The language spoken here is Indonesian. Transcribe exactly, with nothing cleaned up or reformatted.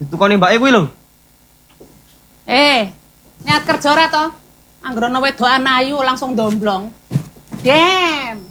tukone mbake kuwi lho. Eh, niat kerja ora to? Anggere ana wedokan ayu langsung domblong. Dem.